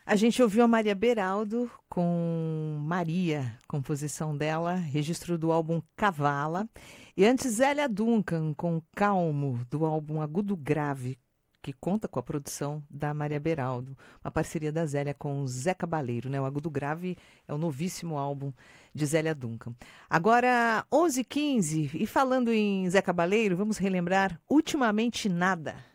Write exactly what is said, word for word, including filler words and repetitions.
A gente ouviu a Maria Beraldo com Maria, composição dela, registro do álbum Cavala. E antes Zélia Duncan com Calmo, do álbum Agudo Grave, que conta com a produção da Maria Beraldo. Uma parceria da Zélia com o Zé Cabaleiro, né? O Agudo Grave é o novíssimo álbum de Zélia Duncan. Agora, onze e quinze, e falando em Zé Cabaleiro, vamos relembrar Ultimamente Nada.